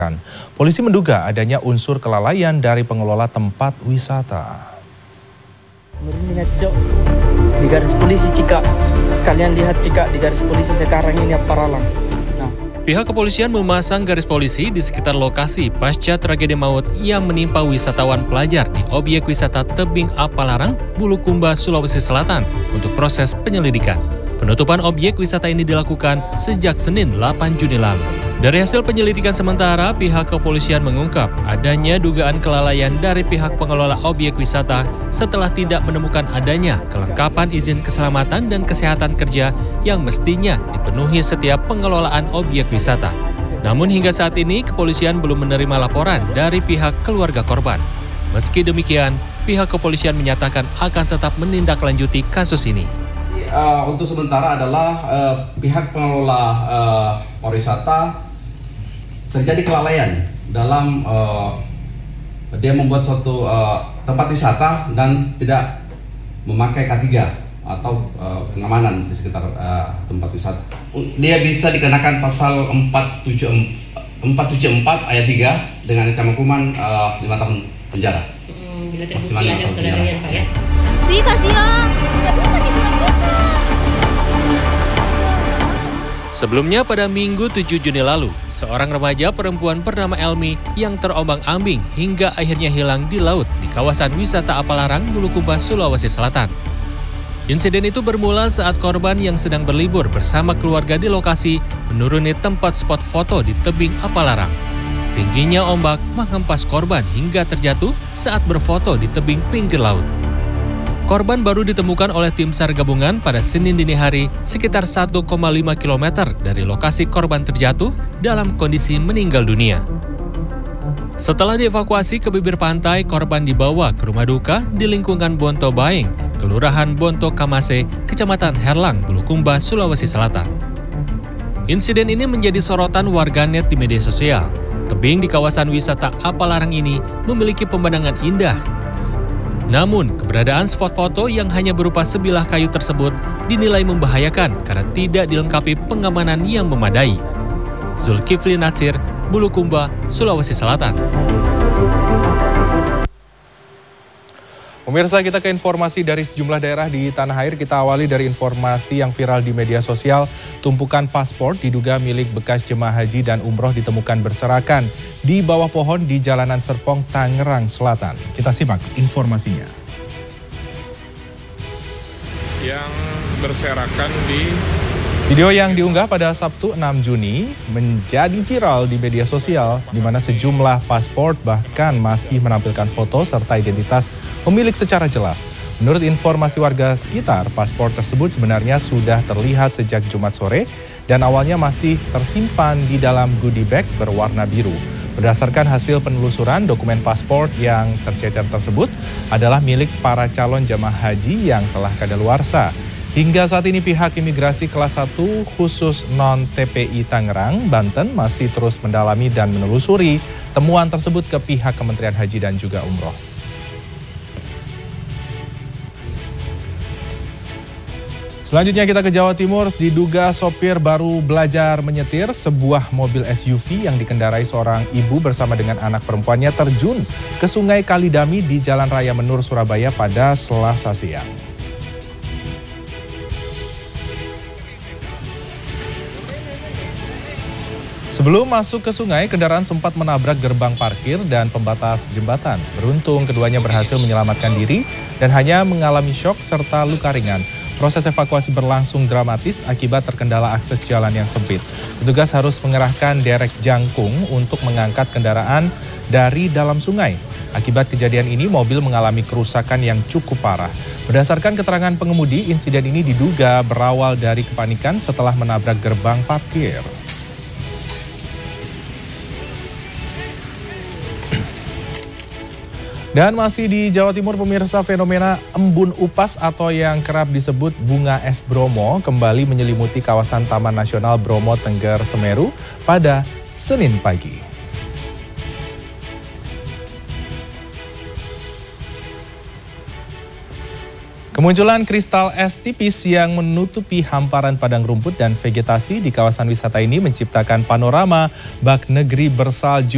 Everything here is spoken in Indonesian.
Polisi menduga adanya unsur kelalaian dari pengelola tempat wisata. Merinding Cok, di garis polisi Cika. Kalian lihat Cika, di garis polisi sekarang ini Apalalang. Pihak kepolisian memasang garis polisi di sekitar lokasi pasca tragedi maut yang menimpa wisatawan pelajar di objek wisata Tebing Apalalang, Bulukumba, Sulawesi Selatan untuk proses penyelidikan. Penutupan objek wisata ini dilakukan sejak Senin 8 Juni lalu. Dari hasil penyelidikan sementara, pihak kepolisian mengungkap adanya dugaan kelalaian dari pihak pengelola objek wisata setelah tidak menemukan adanya kelengkapan izin keselamatan dan kesehatan kerja yang mestinya dipenuhi setiap pengelolaan objek wisata. Namun hingga saat ini, kepolisian belum menerima laporan dari pihak keluarga korban. Meski demikian, pihak kepolisian menyatakan akan tetap menindaklanjuti kasus ini. Untuk sementara adalah pihak pengelola pariwisata terjadi kelalaian dalam dia membuat suatu tempat wisata dan tidak memakai K3 atau pengamanan di sekitar tempat wisata. Dia bisa dikenakan pasal 474 ayat 3 dengan ancaman hukuman 5 tahun penjara. Bila terbukti ada kelalaian Pak ya. Wih kasihan, tidak bisa dilakukan. Sebelumnya pada Minggu 7 Juni lalu, seorang remaja perempuan bernama Elmi yang terombang-ambing hingga akhirnya hilang di laut di kawasan wisata Apalalang, Bulukumba, Sulawesi Selatan. Insiden itu bermula saat korban yang sedang berlibur bersama keluarga di lokasi menuruni tempat spot foto di Tebing Apalalang. Tingginya ombak menghempas korban hingga terjatuh saat berfoto di tebing pinggir laut. Korban baru ditemukan oleh tim SAR gabungan pada Senin dini hari sekitar 1,5 km dari lokasi korban terjatuh dalam kondisi meninggal dunia. Setelah dievakuasi ke bibir pantai, korban dibawa ke rumah duka di lingkungan Bonto Baeng, Kelurahan Bonto Kamase, Kecamatan Herlang, Bulukumba, Sulawesi Selatan. Insiden ini menjadi sorotan warganet di media sosial. Tebing di kawasan wisata Apalalang ini memiliki pemandangan indah. Namun, keberadaan spot foto yang hanya berupa sebilah kayu tersebut dinilai membahayakan karena tidak dilengkapi pengamanan yang memadai. Zulkifli Natsir, Bulukumba, Sulawesi Selatan. Pemirsa, kita ke informasi dari sejumlah daerah di tanah air. Kita awali dari informasi yang viral di media sosial. Tumpukan paspor diduga milik bekas jemaah haji dan umroh ditemukan berserakan di bawah pohon di Jalanan Serpong, Tangerang Selatan. Kita simak informasinya. Yang berserakan di video yang diunggah pada Sabtu 6 Juni menjadi viral di media sosial, di mana sejumlah paspor bahkan masih menampilkan foto serta identitas pemilik secara jelas. Menurut informasi warga sekitar, paspor tersebut sebenarnya sudah terlihat sejak Jumat sore dan awalnya masih tersimpan di dalam goodie bag berwarna biru. Berdasarkan hasil penelusuran, dokumen paspor yang tercecer tersebut adalah milik para calon jemaah haji yang telah kadaluarsa. Hingga saat ini pihak imigrasi kelas 1 khusus non-TPI Tangerang, Banten masih terus mendalami dan menelusuri temuan tersebut ke pihak Kementerian Haji dan juga Umroh. Selanjutnya kita ke Jawa Timur, diduga sopir baru belajar menyetir, sebuah mobil SUV yang dikendarai seorang ibu bersama dengan anak perempuannya terjun ke Sungai Kalidami di Jalan Raya Menur, Surabaya pada Selasa siang. Sebelum masuk ke sungai, kendaraan sempat menabrak gerbang parkir dan pembatas jembatan. Beruntung keduanya berhasil menyelamatkan diri dan hanya mengalami syok serta luka ringan. Proses evakuasi berlangsung dramatis akibat terkendala akses jalan yang sempit. Petugas harus mengerahkan derek jangkung untuk mengangkat kendaraan dari dalam sungai. Akibat kejadian ini, mobil mengalami kerusakan yang cukup parah. Berdasarkan keterangan pengemudi, insiden ini diduga berawal dari kepanikan setelah menabrak gerbang parkir. Dan masih di Jawa Timur, pemirsa, fenomena embun upas atau yang kerap disebut bunga es Bromo kembali menyelimuti kawasan Taman Nasional Bromo Tengger Semeru pada Senin pagi. Kemunculan kristal es tipis yang menutupi hamparan padang rumput dan vegetasi di kawasan wisata ini menciptakan panorama bak negeri bersalju